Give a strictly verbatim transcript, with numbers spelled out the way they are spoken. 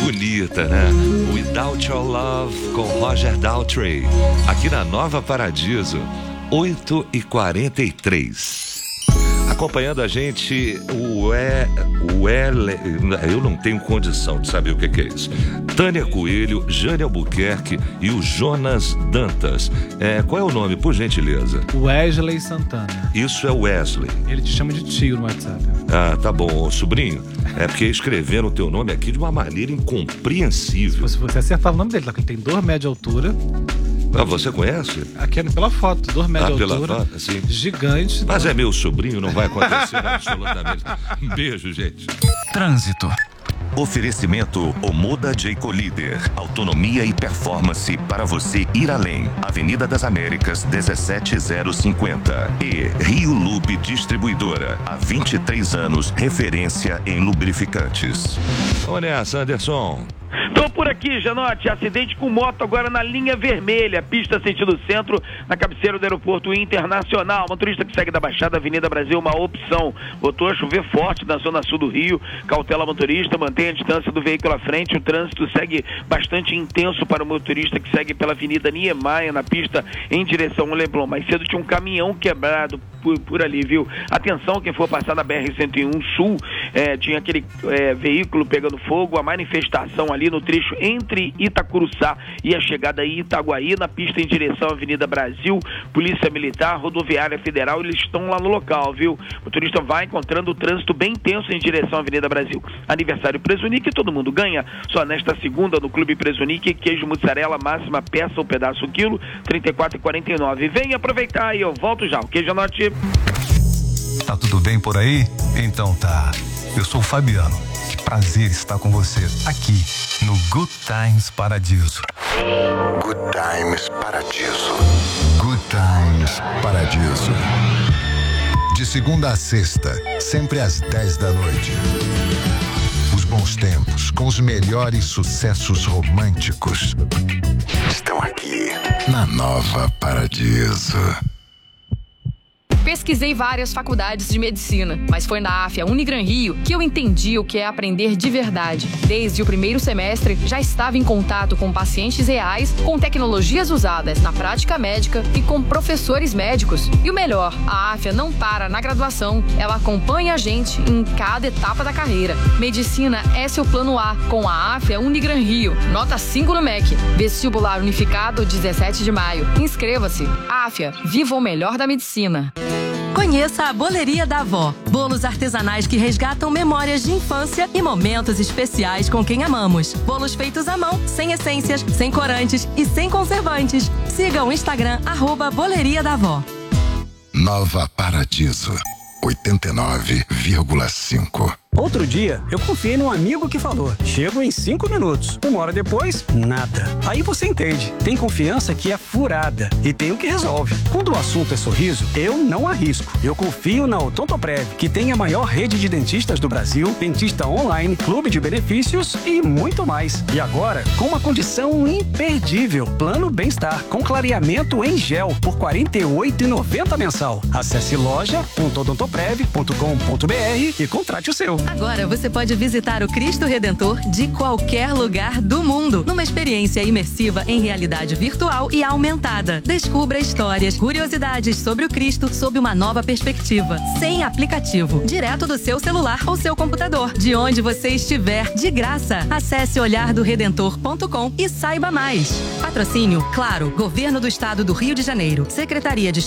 bonita, né? Without Your Love com Roger Daltrey. Aqui na Nova Paradiso, oito e quarenta e três. Acompanhando a gente, o E... O L... Eu não tenho condição de saber o que, que é isso. Tânia Coelho, Jane Albuquerque e o Jonas Dantas. É, qual é o nome, por gentileza? Wesley Santana. Isso é Wesley. Ele te chama de tio no WhatsApp. Ah, tá bom, sobrinho. É porque escreveram o teu nome aqui de uma maneira incompreensível. Se você acertar o nome dele, tá? Ele tem dois metros de altura. Ah, você conhece? Aqui pela foto, dois metros ah, de pela altura. Foto, sim. Gigante. Mas é meu sobrinho, não vai acontecer absolutamente. Um beijo, gente. Trânsito. Oferecimento Omoda Jayco Líder. Autonomia e performance para você ir além. Avenida das Américas, dezessete mil cinquenta. E Rio Lube Distribuidora. Há vinte e três anos, referência em lubrificantes. Vamos nessa, Anderson. Tô por aqui, Janote. Acidente com moto agora na linha vermelha. Pista sentido centro, na cabeceira do aeroporto internacional. Motorista que segue da Baixada, Avenida Brasil, uma opção. Voltou a chover forte na zona sul do Rio. Cautela motorista, mantém a distância do veículo à frente. O trânsito segue bastante intenso para o motorista que segue pela Avenida Niemeyer, na pista em direção ao Leblon. Mais cedo tinha um caminhão quebrado por, por ali, viu? Atenção, quem for passar na B R cento e um Sul, é, tinha aquele é, veículo pegando fogo, a manifestação ali no trecho entre Itacuruçá e a chegada em Itaguaí, na pista em direção à Avenida Brasil. Polícia Militar, Rodoviária Federal, eles estão lá no local, viu? O motorista vai encontrando o trânsito bem tenso em direção à Avenida Brasil. Aniversário Presunic, todo mundo ganha. Só nesta segunda no Clube Presunic, queijo mussarela, máxima peça ou pedaço quilo, trinta e quatro e quarenta e nove. Vem aproveitar e eu volto já. O queijo anote. Tá tudo bem por aí? Então tá. Eu sou o Fabiano. Que prazer estar com você aqui no Good Times Paradiso. Good Times Paradiso. Good Times Paradiso. De segunda a sexta, sempre às dez da noite. Os bons tempos, com os melhores sucessos românticos, estão aqui na Nova Paradiso. Pesquisei várias faculdades de medicina, mas foi na AFIA Unigran Rio que eu entendi o que é aprender de verdade. Desde o primeiro semestre, já estava em contato com pacientes reais, com tecnologias usadas na prática médica e com professores médicos. E o melhor, a AFIA não para na graduação, ela acompanha a gente em cada etapa da carreira. Medicina é seu plano A, com a AFIA Unigran Rio. Nota cinco no M E C. Vestibular unificado, dezessete de maio. Inscreva-se. AFIA, viva o melhor da medicina. Conheça a Boleria da Avó. Bolos artesanais que resgatam memórias de infância e momentos especiais com quem amamos. Bolos feitos à mão, sem essências, sem corantes e sem conservantes. Siga o Instagram, arroba Boleria da Avó. Nova Paradiso, oitenta e nove vírgula cinco. Outro dia, eu confiei num amigo que falou: chego em cinco minutos. Uma hora depois, nada. Aí você entende. Tem confiança que é furada e tem o que resolve. Quando o assunto é sorriso, eu não arrisco. Eu confio na Odontoprev, que tem a maior rede de dentistas do Brasil, dentista online, clube de benefícios e muito mais. E agora, com uma condição imperdível: plano bem-estar com clareamento em gel por quarenta e oito reais e noventa centavos mensal. Acesse loja ponto odontoprev ponto com ponto br e contrate o seu. Agora você pode visitar o Cristo Redentor de qualquer lugar do mundo, numa experiência imersiva em realidade virtual e aumentada. Descubra histórias, curiosidades sobre o Cristo sob uma nova perspectiva, sem aplicativo, direto do seu celular ou seu computador, de onde você estiver, de graça. Acesse olhar do redentor ponto com e saiba mais. Patrocínio, claro, Governo do Estado do Rio de Janeiro, Secretaria de